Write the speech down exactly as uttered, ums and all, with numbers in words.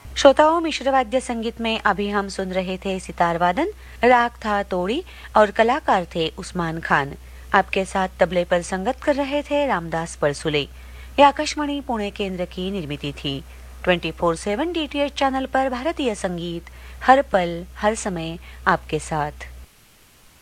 श्रोताओं, मिश्र वाद्य संगीत में अभी हम सुन रहे थे सितार वादन, राग था तोड़ी और कलाकार थे उस्मान खान। आपके साथ तबले पर संगत कर रहे थे रामदास परसुले। ये आकाशवाणी पुणे केंद्र की निर्मित थी। Twenty four seven DTH channel पर भारतीय संगीत हर पल हर समय आपके साथ।